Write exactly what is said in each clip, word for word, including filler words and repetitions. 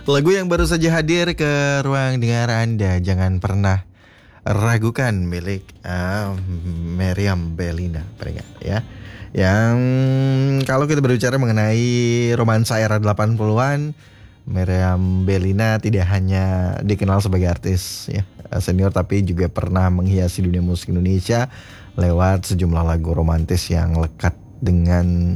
Lagu yang baru saja hadir ke ruang dengar Anda, Jangan Pernah Ragukan, milik uh, Meriam Bellina, peringat ya. Yang kalau kita berbicara mengenai romansa era delapan puluhan, Meriam Bellina tidak hanya dikenal sebagai artis ya senior, tapi juga pernah menghiasi dunia musik Indonesia lewat sejumlah lagu romantis yang lekat dengan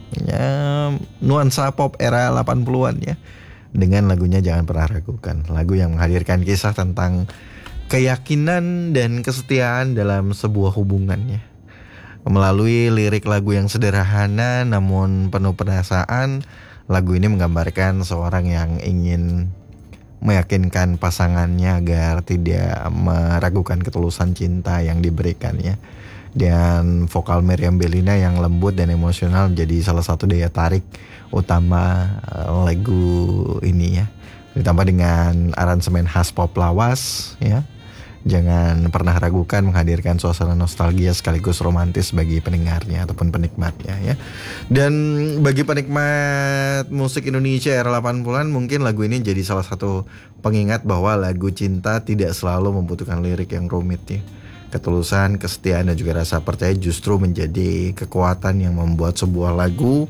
ya, nuansa pop era delapan puluhan ya. Dengan lagunya Jangan Pernah Ragukan, lagu yang menghadirkan kisah tentang keyakinan dan kesetiaan dalam sebuah hubungan ya. Melalui lirik lagu yang sederhana namun penuh perasaan, lagu ini menggambarkan seorang yang ingin meyakinkan pasangannya agar tidak meragukan ketulusan cinta yang diberikannya. Dan vokal Meriam Bellina yang lembut dan emosional menjadi salah satu daya tarik utama lagu ini ya. Ditambah dengan aransemen khas pop lawas ya. Jangan Pernah Ragukan menghadirkan suasana nostalgia sekaligus romantis bagi pendengarnya ataupun penikmatnya ya. Dan bagi penikmat musik Indonesia era delapan puluhan, mungkin lagu ini jadi salah satu pengingat bahwa lagu cinta tidak selalu membutuhkan lirik yang rumit ya. Ketulusan, kesetiaan dan juga rasa percaya justru menjadi kekuatan yang membuat sebuah lagu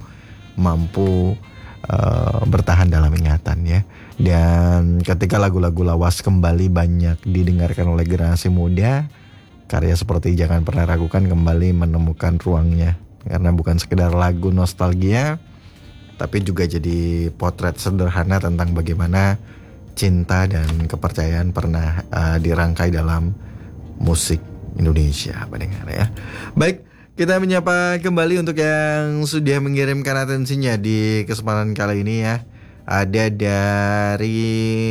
mampu uh, bertahan dalam ingatan ya. Dan ketika lagu-lagu lawas kembali banyak didengarkan oleh generasi muda, karya seperti Jangan Pernah Ragukan kembali menemukan ruangnya. Karena bukan sekedar lagu nostalgia, tapi juga jadi potret sederhana tentang bagaimana cinta dan kepercayaan pernah uh, dirangkai dalam musik Indonesia, pendengar ya. Baik, kita menyapa kembali untuk yang sudah mengirimkan atensinya di kesempatan kali ini ya. Ada dari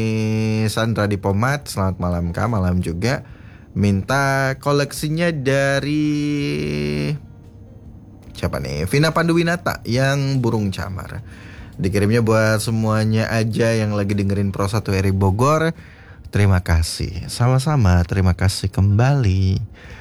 Sandra di Pomat, selamat malam Kak, malam juga. Minta koleksinya dari siapa nih? Vina Panduwinata yang Burung Camar. Dikirimnya buat semuanya aja yang lagi dengerin Pro satu R I Bogor. Terima kasih. Sama-sama, terima kasih kembali.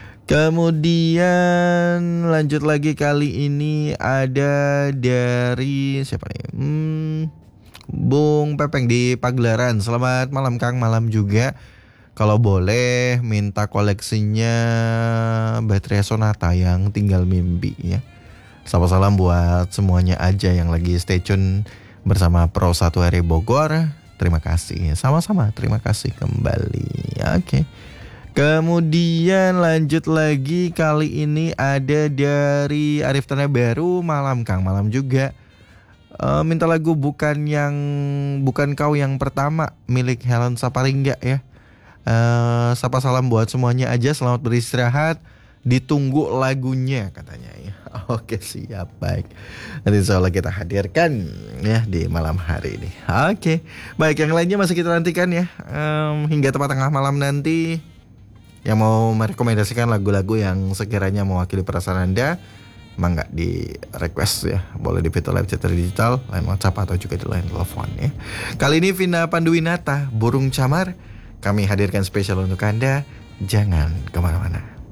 Kemudian lanjut lagi, kali ini ada dari siapa nih? Hmm, Bung Pepeng di Pagelaran. Selamat malam Kang, malam juga. Kalau boleh minta koleksinya Baterai Sonata yang Tinggal Mimpi ya. Salam-salam buat semuanya aja yang lagi stay tune bersama Pro satu R I Bogor. Terima kasih. Sama-sama, terima kasih kembali. Oke. Kemudian lanjut lagi, kali ini ada dari Arif Tanah Baru. Malam Kang, malam juga. Uh, minta lagu bukan yang bukan kau yang pertama milik Helen Saparingga ya. Uh, sapa salam buat semuanya aja, selamat beristirahat, ditunggu lagunya katanya ya. Oke siap, baik. Nanti insya Allah kita hadirkan ya di malam hari ini. Oke, baik, yang lainnya masih kita nantikan ya. Um, hingga tepat tengah malam nanti, yang mau merekomendasikan lagu-lagu yang sekiranya mewakili perasaan Anda, mangga di request ya, boleh di fitur live chat digital, line WhatsApp atau juga di line telepon ya. Kali ini Vina Panduwinata, Burung Camar, kami hadirkan spesial untuk Anda. Jangan kemana-mana.